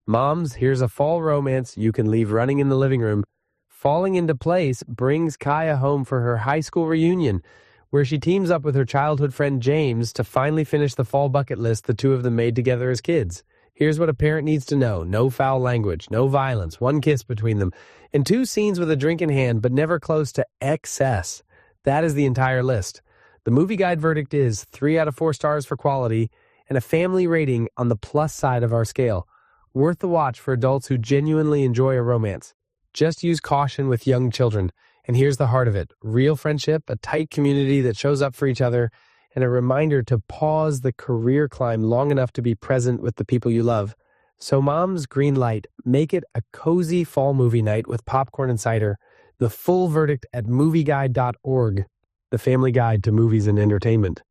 Moms, here's a fall romance you can leave running in the living room. Falling into Place brings Kaya home for her high school reunion, where she teams up with her childhood friend James to finally finish the fall bucket list the two of them made together as kids. Here's what a parent needs to know. No foul language, no violence, one kiss between them, and 2 scenes with a drink in hand, but never close to excess. That is the entire list. The Movie Guide verdict is 3 out of 4 stars for quality and a family rating on the plus side of our scale. Worth the watch for adults who genuinely enjoy a romance. Just use caution with young children. And here's the heart of it. Real friendship, a tight community that shows up for each other, and a reminder to pause the career climb long enough to be present with the people you love. So moms, green light. Make it a cozy fall movie night with popcorn and cider. The full verdict at movieguide.org, the family guide to movies and entertainment.